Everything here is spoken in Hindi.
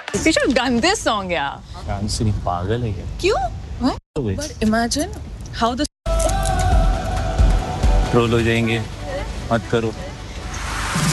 You should have done this song, yeah. डांसरी पागल है क्या? क्यों? What? But imagine how the troll हो जाएंगे, मत करो।